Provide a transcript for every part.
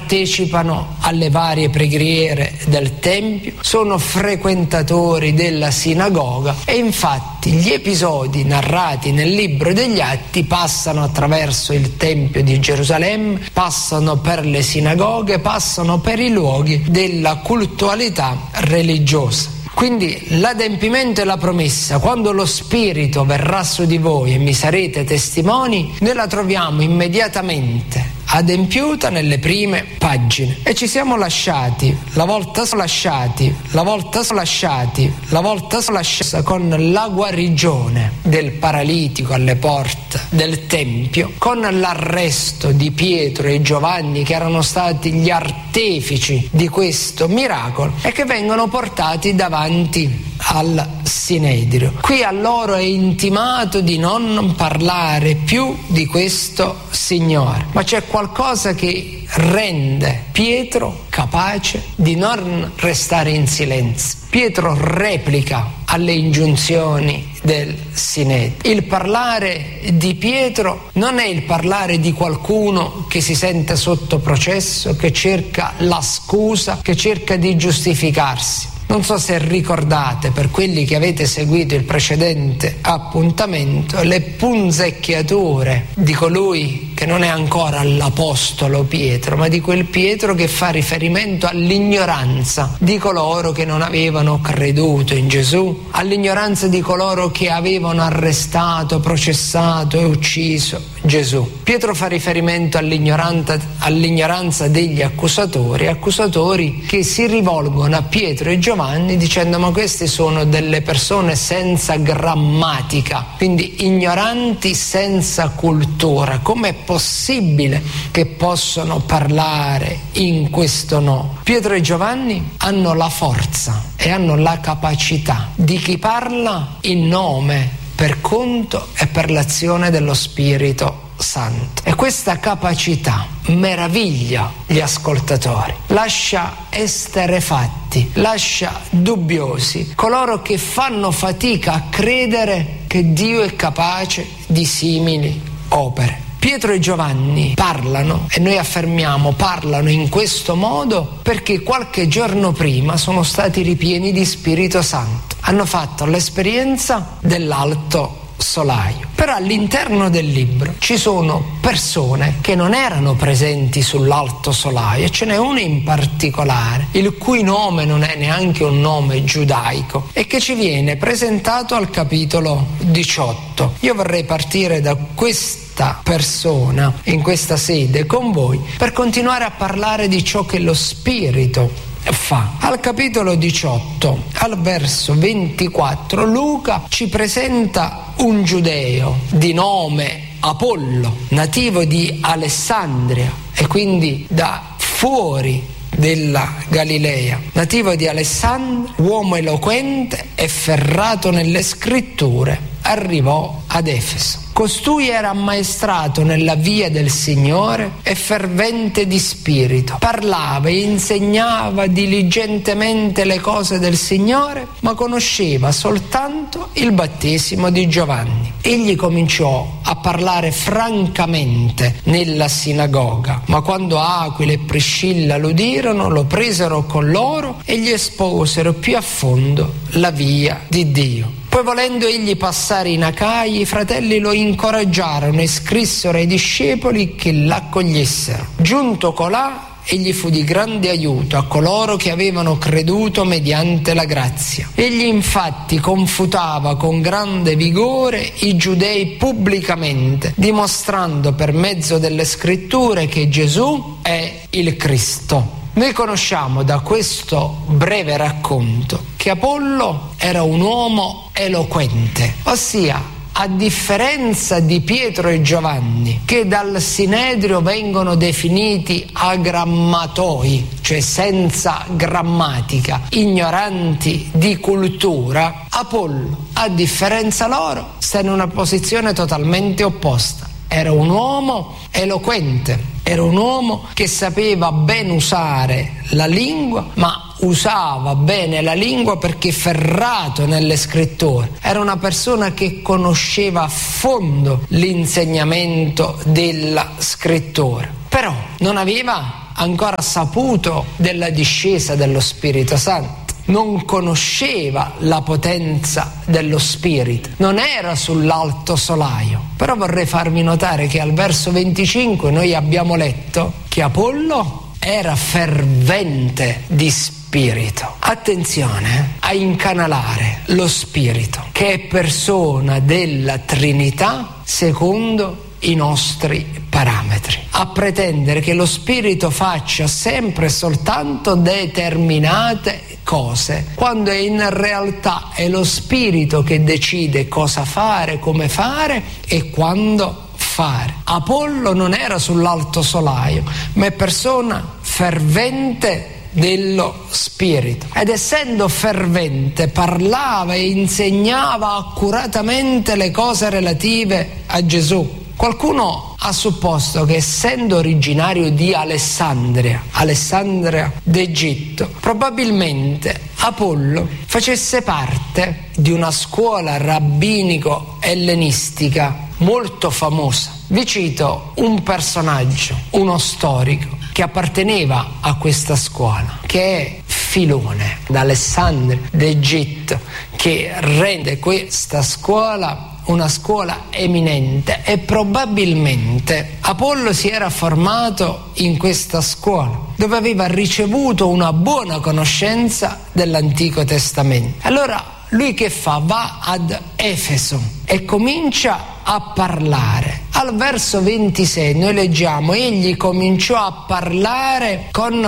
partecipano alle varie preghiere del Tempio, sono frequentatori della sinagoga e infatti gli episodi narrati nel libro degli Atti passano attraverso il Tempio di Gerusalemme, passano per le sinagoghe, passano per i luoghi della cultualità religiosa. Quindi l'adempimento e la promessa, quando lo Spirito verrà su di voi e mi sarete testimoni, noi la troviamo immediatamente adempiuta nelle prime pagine e ci siamo lasciati con la guarigione del paralitico alle porte del Tempio, con l'arresto di Pietro e Giovanni che erano stati gli artefici di questo miracolo e che vengono portati davanti al Sinedrio. Qui a loro è intimato di non parlare più di questo Signore, ma c'è qualcosa che rende Pietro capace di non restare in silenzio. Pietro replica alle ingiunzioni del Sinedrio. Il parlare di Pietro non è il parlare di qualcuno che si sente sotto processo, che cerca la scusa, che cerca di giustificarsi. Non so se ricordate, per quelli che avete seguito il precedente appuntamento, le punzecchiature di colui che non è ancora l'apostolo Pietro, ma di quel Pietro che fa riferimento all'ignoranza di coloro che non avevano creduto in Gesù, all'ignoranza di coloro che avevano arrestato, processato e ucciso Gesù. Pietro fa riferimento all'ignoranza degli accusatori che si rivolgono a Pietro e Giovanni dicendo: ma queste sono delle persone senza grammatica, quindi ignoranti senza cultura, com'è possibile che possono parlare in questo no? Pietro e Giovanni hanno la forza e hanno la capacità di chi parla in nome, per conto e per l'azione dello Spirito Santo. E questa capacità meraviglia gli ascoltatori, lascia esterrefatti, lascia dubbiosi coloro che fanno fatica a credere che Dio è capace di simili opere. Pietro e Giovanni parlano, e noi affermiamo parlano in questo modo perché qualche giorno prima sono stati ripieni di Spirito Santo, hanno fatto l'esperienza dell'alto solaio. Però all'interno del libro ci sono persone che non erano presenti sull'alto solaio, e ce n'è una in particolare il cui nome non è neanche un nome giudaico e che ci viene presentato al capitolo 18. Io vorrei partire da questa persona in questa sede con voi per continuare a parlare di ciò che lo Spirito fa. Al capitolo 18, al verso 24, Luca ci presenta un giudeo di nome Apollo, nativo di Alessandria e quindi da fuori della Galilea, nativo di Alessandria, uomo eloquente e ferrato nelle scritture, arrivò ad Efeso. Costui era ammaestrato nella via del Signore e fervente di spirito. Parlava e insegnava diligentemente le cose del Signore, ma conosceva soltanto il battesimo di Giovanni. Egli cominciò a parlare francamente nella sinagoga, ma quando Aquila e Priscilla l'udirono, lo presero con loro e gli esposero più a fondo la via di Dio. Poi, volendo egli passare in Acaia, i fratelli lo incoraggiarono e scrissero ai discepoli che l'accogliessero. Giunto colà, egli fu di grande aiuto a coloro che avevano creduto mediante la grazia. Egli infatti confutava con grande vigore i giudei pubblicamente, dimostrando per mezzo delle scritture che Gesù è il Cristo. Noi conosciamo da questo breve racconto che Apollo era un uomo eloquente, ossia, a differenza di Pietro e Giovanni, che dal Sinedrio vengono definiti agrammatoi, cioè senza grammatica, ignoranti di cultura, Apollo, a differenza loro, sta in una posizione totalmente opposta. Era un uomo eloquente, era un uomo che sapeva ben usare la lingua, ma usava bene la lingua perché ferrato nelle scritture. Era una persona che conosceva a fondo l'insegnamento della scrittura, però non aveva ancora saputo della discesa dello Spirito Santo, non conosceva la potenza dello Spirito, non era sull'alto solaio. Però vorrei farvi notare che al verso 25 noi abbiamo letto che Apollo era fervente di spirito. Attenzione a incanalare lo Spirito, che è persona della Trinità secondo i nostri parametri, a pretendere che lo Spirito faccia sempre e soltanto determinate cose, quando in realtà è lo Spirito che decide cosa fare, come fare e quando fare. Apollo non era sull'alto solaio, ma è persona fervente dello Spirito, ed essendo fervente parlava e insegnava accuratamente le cose relative a Gesù. Qualcuno ha supposto che, essendo originario di Alessandria d'Egitto, probabilmente Apollo facesse parte di una scuola rabbinico-ellenistica molto famosa. Vi cito un personaggio, uno storico, che apparteneva a questa scuola, che è Filone d'Alessandria d'Egitto, che rende questa scuola una scuola eminente, e probabilmente Apollo si era formato in questa scuola, dove aveva ricevuto una buona conoscenza dell'Antico Testamento. Allora lui che fa? Va ad Efeso e comincia a parlare. Al verso 26 noi leggiamo: egli cominciò a parlare con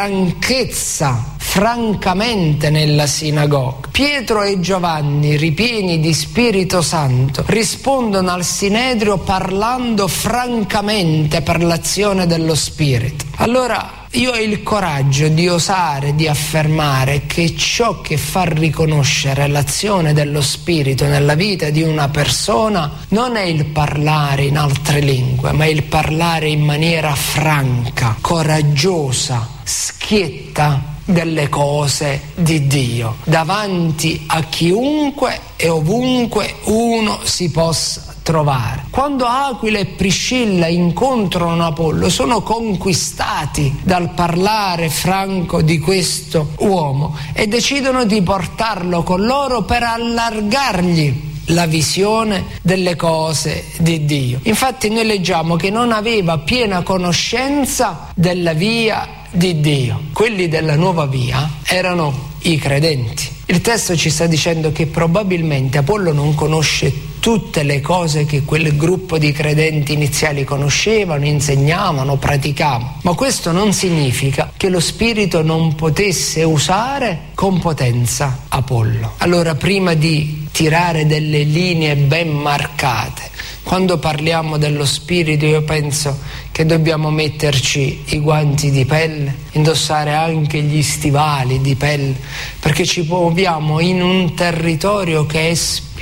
franchezza, francamente nella sinagoga. Pietro e Giovanni, ripieni di Spirito Santo, rispondono al Sinedrio parlando francamente per l'azione dello Spirito. Allora io ho il coraggio di osare, di affermare che ciò che fa riconoscere l'azione dello Spirito nella vita di una persona non è il parlare in altre lingue, ma il parlare in maniera franca, coraggiosa, schietta delle cose di Dio, davanti a chiunque e ovunque uno si possa trovare. Quando Aquila e Priscilla incontrano Apollo, sono conquistati dal parlare franco di questo uomo e decidono di portarlo con loro per allargargli la visione delle cose di Dio. Infatti noi leggiamo che non aveva piena conoscenza della via di Dio. Quelli della nuova via erano i credenti. Il testo ci sta dicendo che probabilmente Apollo non conosce tutte le cose che quel gruppo di credenti iniziali conoscevano, insegnavano, praticavano, ma questo non significa che lo Spirito non potesse usare con potenza Apollo. Allora, prima di tirare delle linee ben marcate, quando parliamo dello Spirito, io penso che dobbiamo metterci i guanti di pelle, indossare anche gli stivali di pelle, perché ci muoviamo in un territorio che è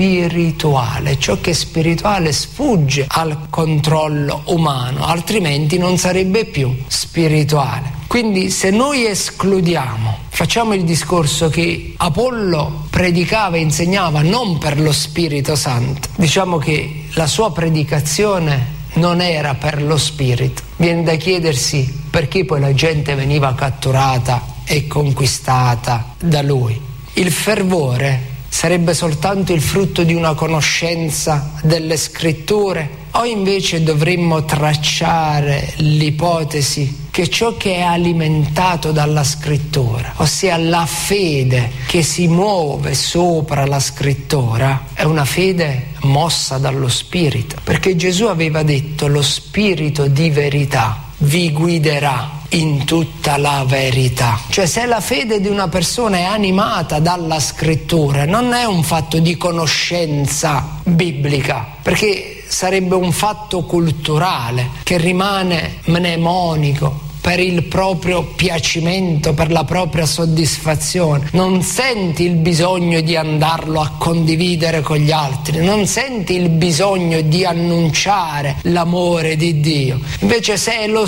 spirituale. Ciò che è spirituale sfugge al controllo umano, altrimenti non sarebbe più spirituale. Quindi se noi escludiamo, facciamo il discorso che Apollo predicava e insegnava non per lo Spirito Santo, diciamo che la sua predicazione non era per lo Spirito. Viene da chiedersi perché poi la gente veniva catturata e conquistata da lui. Il fervore sarebbe soltanto il frutto di una conoscenza delle Scritture, o invece dovremmo tracciare l'ipotesi che ciò che è alimentato dalla Scrittura, ossia la fede che si muove sopra la Scrittura, è una fede mossa dallo Spirito, perché Gesù aveva detto: lo Spirito di verità vi guiderà in tutta la verità. Cioè, se la fede di una persona è animata dalla Scrittura, non è un fatto di conoscenza biblica, perché sarebbe un fatto culturale che rimane mnemonico per il proprio piacimento, per la propria soddisfazione. Non senti il bisogno di andarlo a condividere con gli altri, non senti il bisogno di annunciare l'amore di Dio. Invece, se è lo Spirito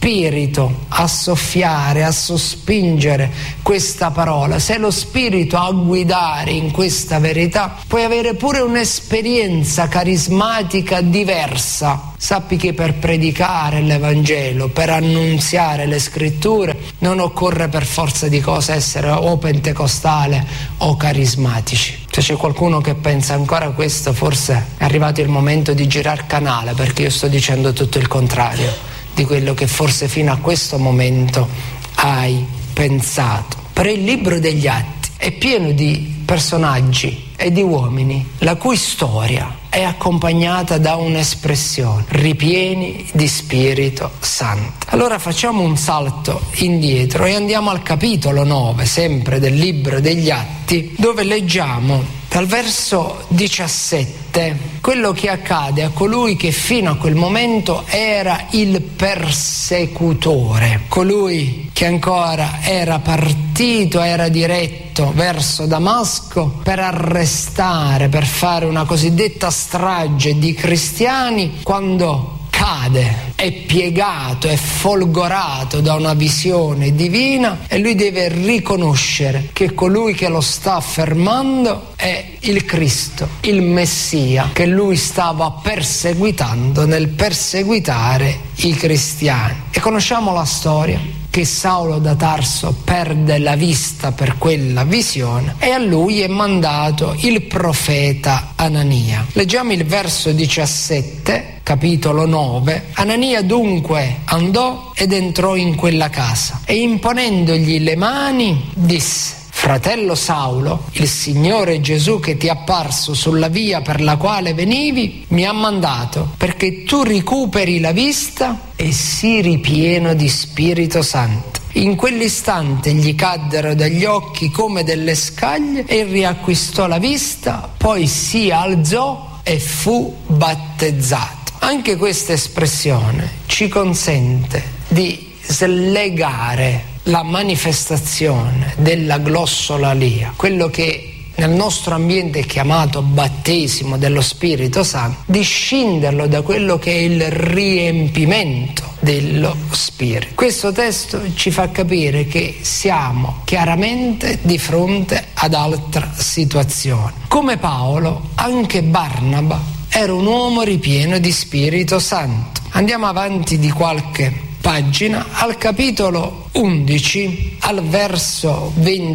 Spirito a soffiare, a sospingere questa parola, se è lo Spirito a guidare in questa verità, puoi avere pure un'esperienza carismatica diversa. Sappi che per predicare l'Evangelo, per annunziare le Scritture, non occorre per forza di cose essere o pentecostale o carismatici. Se c'è qualcuno che pensa ancora questo, forse è arrivato il momento di girare canale, perché io sto dicendo tutto il contrario di quello che forse fino a questo momento hai pensato. Per il libro degli Atti è pieno di personaggi e di uomini la cui storia è accompagnata da un'espressione: ripieni di Spirito Santo. Allora facciamo un salto indietro e andiamo al capitolo 9, sempre del libro degli Atti, dove leggiamo dal verso 17 quello che accade a colui che fino a quel momento era il persecutore, colui che ancora era partito, era diretto verso Damasco per arrestare, per fare una cosiddetta strage di cristiani, quando cade, è piegato, è folgorato da una visione divina e lui deve riconoscere che colui che lo sta fermando è il Cristo, il Messia, che lui stava perseguitando nel perseguitare i cristiani. E conosciamo la storia, che Saulo da Tarso perde la vista per quella visione e a lui è mandato il profeta Anania. Leggiamo il verso 17, capitolo 9. Anania dunque andò ed entrò in quella casa e imponendogli le mani disse: fratello Saulo, il Signore Gesù che ti è apparso sulla via per la quale venivi mi ha mandato perché tu recuperi la vista e sii ripieno di Spirito Santo. In quell'istante gli caddero dagli occhi come delle scaglie e riacquistò la vista, poi si alzò e fu battezzato. Anche questa espressione ci consente di slegare la manifestazione della glossolalia, quello che nel nostro ambiente è chiamato battesimo dello Spirito Santo, di scinderlo da quello che è il riempimento dello Spirito. Questo testo ci fa capire che siamo chiaramente di fronte ad altra situazione. Come Paolo, anche Barnaba era un uomo ripieno di Spirito Santo. Andiamo avanti di qualche pagina al capitolo 11 al verso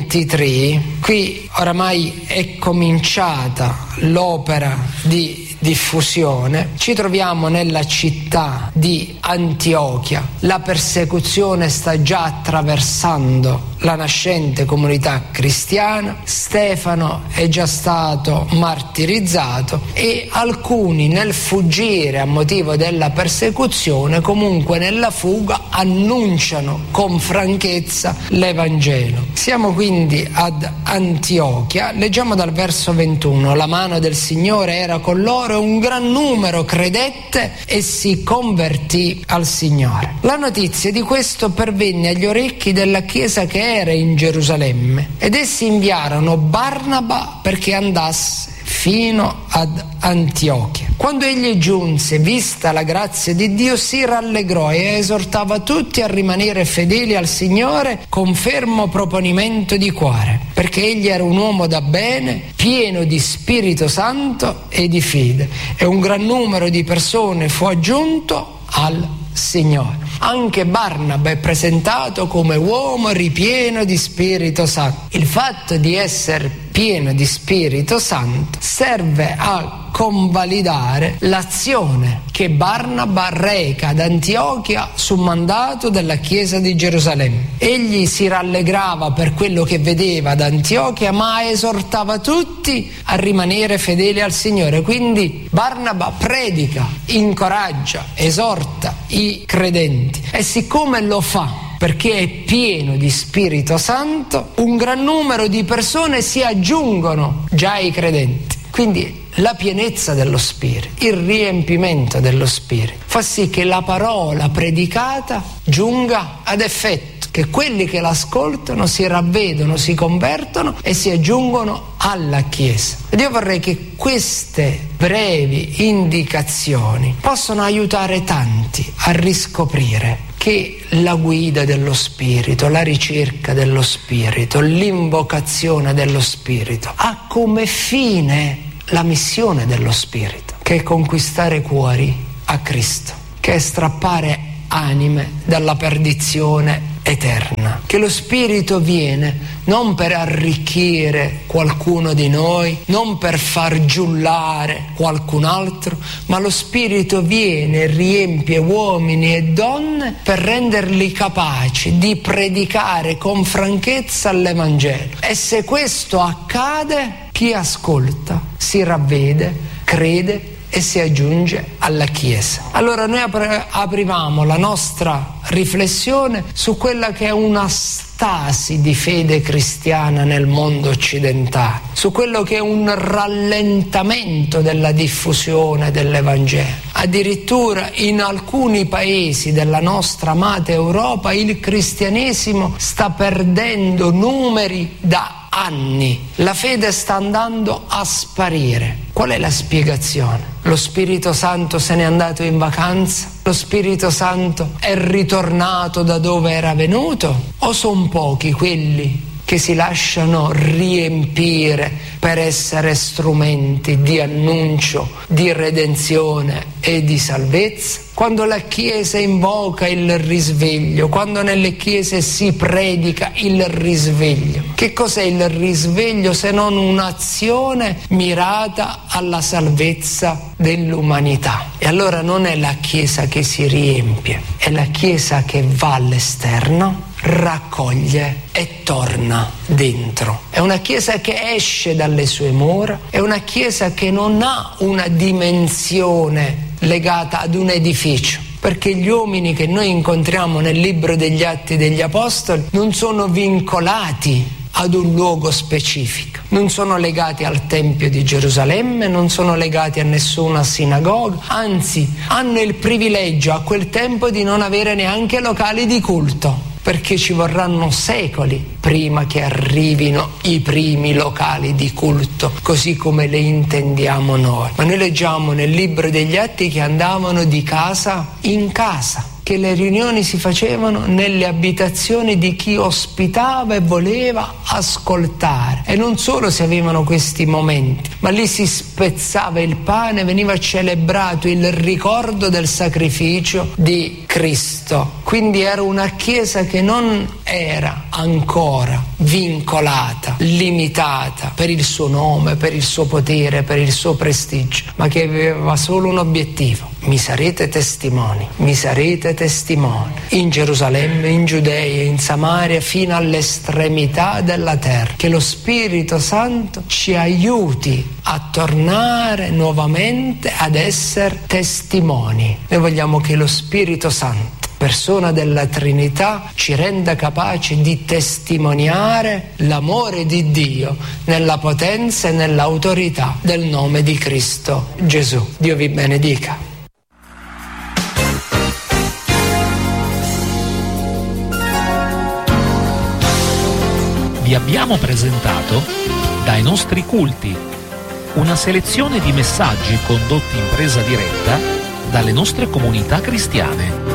23. Qui oramai è cominciata l'opera di diffusione. Ci troviamo nella città di Antiochia. La persecuzione sta già attraversando la nascente comunità cristiana. Stefano è già stato martirizzato e alcuni, nel fuggire a motivo della persecuzione, comunque nella fuga annunciano con franchezza l'Evangelo. Siamo quindi ad Antiochia. Leggiamo dal verso 21. La mano del Signore era con loro e un gran numero credette e si convertì al Signore. La notizia di questo pervenne agli orecchi della chiesa che era in Gerusalemme ed essi inviarono Barnaba perché andasse fino ad Antiochia. Quando egli giunse, vista la grazia di Dio, si rallegrò e esortava tutti a rimanere fedeli al Signore con fermo proponimento di cuore, perché egli era un uomo da bene, pieno di Spirito Santo e di fede, e un gran numero di persone fu aggiunto al Signore. Anche Barnaba è presentato come uomo ripieno di Spirito Santo. Il fatto di essere pieno di Spirito Santo serve a convalidare l'azione che Barnaba reca ad Antiochia su mandato della Chiesa di Gerusalemme. Egli si rallegrava per quello che vedeva ad Antiochia, ma esortava tutti a rimanere fedeli al Signore. Quindi Barnaba predica, incoraggia, esorta i credenti e siccome lo fa perché è pieno di Spirito Santo, un gran numero di persone si aggiungono già ai credenti. Quindi la pienezza dello Spirito, il riempimento dello Spirito fa sì che la parola predicata giunga ad effetto, che quelli che l'ascoltano si ravvedono, si convertono e si aggiungono alla Chiesa. Ed io vorrei che queste brevi indicazioni possano aiutare tanti a riscoprire che la guida dello Spirito, la ricerca dello Spirito, l'invocazione dello Spirito ha come fine la missione dello Spirito, che è conquistare cuori a Cristo, che è strappare anime dalla perdizione eterna, che lo Spirito viene non per arricchire qualcuno di noi, non per far giullare qualcun altro, ma lo Spirito viene e riempie uomini e donne per renderli capaci di predicare con franchezza l'Evangelo. E se questo accade, chi ascolta si ravvede, crede e si aggiunge alla Chiesa. Allora noi aprivamo la nostra riflessione su quella che è una stasi di fede cristiana nel mondo occidentale, su quello che è un rallentamento della diffusione dell'Evangelo. Addirittura in alcuni paesi della nostra amata Europa il cristianesimo sta perdendo numeri da anni, la fede sta andando a sparire. Qual è la spiegazione? Lo Spirito Santo se n'è andato in vacanza? Lo Spirito Santo è ritornato da dove era venuto? O sono pochi quelli che si lasciano riempire per essere strumenti di annuncio, di redenzione e di salvezza? Quando la Chiesa invoca il risveglio, quando nelle chiese si predica il risveglio, che cos'è il risveglio se non un'azione mirata alla salvezza dell'umanità? E allora non è la Chiesa che si riempie, è la Chiesa che va all'esterno, raccoglie e torna dentro. È una Chiesa che esce dalle sue mura, è una Chiesa che non ha una dimensione legata ad un edificio, perché gli uomini che noi incontriamo nel libro degli Atti degli Apostoli non sono vincolati ad un luogo specifico, non sono legati al Tempio di Gerusalemme, non sono legati a nessuna sinagoga, anzi hanno il privilegio a quel tempo di non avere neanche locali di culto, perché ci vorranno secoli prima che arrivino i primi locali di culto, così come le intendiamo noi. Ma noi leggiamo nel libro degli Atti che andavano di casa in casa, che le riunioni si facevano nelle abitazioni di chi ospitava e voleva ascoltare. E non solo si avevano questi momenti, ma lì si spezzava il pane, veniva celebrato il ricordo del sacrificio di Cristo. Quindi era una Chiesa che non era ancora vincolata, limitata per il suo nome, per il suo potere, per il suo prestigio, ma che aveva solo un obiettivo: mi sarete testimoni, mi sarete testimoni in Gerusalemme, in Giudea, in Samaria, fino all'estremità della terra. Che lo Spirito Santo ci aiuti a tornare nuovamente ad essere testimoni. Noi vogliamo che lo Spirito Santo, persona della Trinità, ci renda capaci di testimoniare l'amore di Dio nella potenza e nell'autorità del nome di Cristo Gesù. Dio vi benedica. Vi abbiamo presentato Dai nostri culti, una selezione di messaggi condotti in presa diretta dalle nostre comunità cristiane.